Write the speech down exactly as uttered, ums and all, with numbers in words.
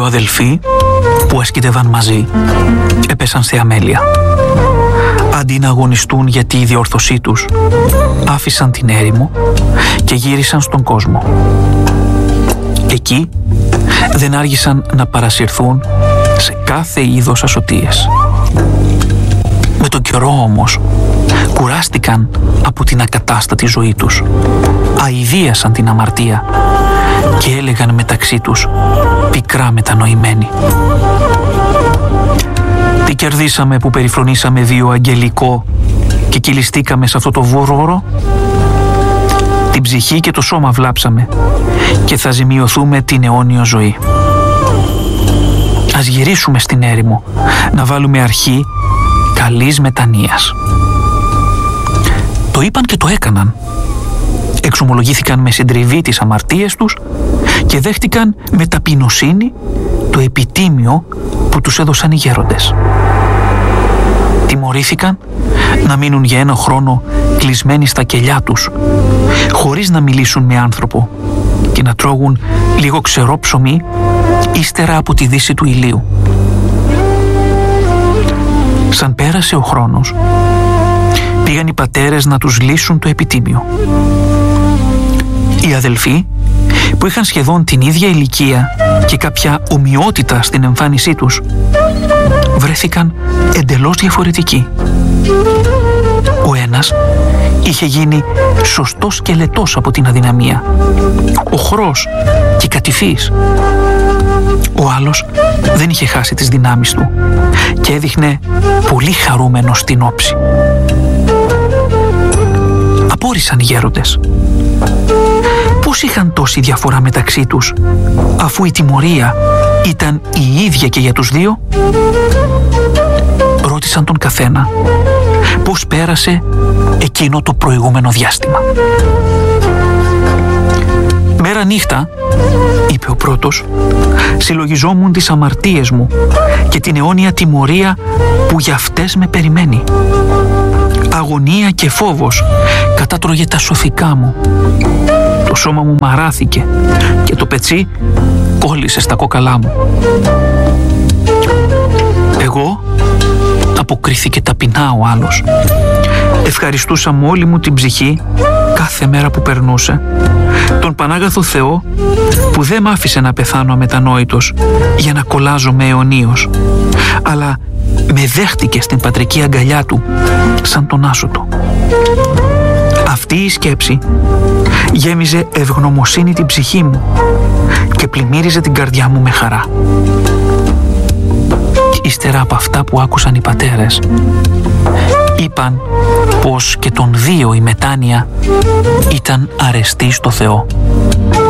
αδελφοί που ασκήτευαν μαζί έπεσαν σε αμέλεια. Αντί να αγωνιστούν για τη διόρθωσή τους, άφησαν την έρημο και γύρισαν στον κόσμο. Εκεί δεν άργησαν να παρασυρθούν σε κάθε είδος ασωτείες. Με τον καιρό όμως κουράστηκαν από την ακατάστατη ζωή τους, αηδίασαν την αμαρτία και έλεγαν μεταξύ τους πικρά μετανοημένοι: τι κερδίσαμε που περιφρονήσαμε βίο αγγελικό και κυλιστήκαμε σε αυτό το βόρβορο? Την ψυχή και το σώμα βλάψαμε και θα ζημιωθούμε την αιώνια ζωή. Ας γυρίσουμε στην έρημο να βάλουμε αρχή καλής μετανοίας. Το είπαν και το έκαναν. Εξομολογήθηκαν με συντριβή τις αμαρτίες τους και δέχτηκαν με ταπεινοσύνη το επιτίμιο που τους έδωσαν οι γέροντες. Τιμωρήθηκαν να μείνουν για ένα χρόνο κλεισμένοι στα κελιά τους, χωρίς να μιλήσουν με άνθρωπο και να τρώγουν λίγο ξερό ψωμί ύστερα από τη δύση του ηλίου. Σαν πέρασε ο χρόνος, πήγαν οι πατέρες να τους λύσουν το επιτίμιο. Οι αδελφοί, που είχαν σχεδόν την ίδια ηλικία και κάποια ομοιότητα στην εμφάνισή τους, βρέθηκαν εντελώς διαφορετικοί. Ο ένας είχε γίνει σωστός σκελετός από την αδυναμία, οχρός και κατηφής. Ο άλλος δεν είχε χάσει τις δυνάμεις του και έδειχνε πολύ χαρούμενος στην όψη. Απόρρισαν οι γέροντες. Πώς είχαν τόση διαφορά μεταξύ τους, αφού η τιμωρία ήταν η ίδια και για τους δύο? Ρώτησαν τον καθένα πώς πέρασε εκείνο το προηγούμενο διάστημα. «Μέρα νύχτα», είπε ο πρώτος, «συλλογιζόμουν τις αμαρτίες μου και την αιώνια τιμωρία που για αυτές με περιμένει. Αγωνία και φόβος κατάτρωγε τα σωθικά μου. Το σώμα μου μαράθηκε και το πετσί κόλλησε στα κόκαλά μου. Εγώ», αποκρίθηκε ταπεινά ο άλλος, «ευχαριστούσα με όλη μου την ψυχή κάθε μέρα που περνούσε τον Πανάγαθο Θεό που δεν μ' άφησε να πεθάνω αμετανόητος για να κολλάζομαι αιωνίως, αλλά με δέχτηκε στην πατρική αγκαλιά του σαν τον άσωτο». Αυτή η σκέψη γέμιζε ευγνωμοσύνη την ψυχή μου και πλημμύριζε την καρδιά μου με χαρά. Ύστερα από αυτά που άκουσαν οι πατέρες, είπαν πως και των δύο η μετάνοια ήταν αρεστή στο Θεό.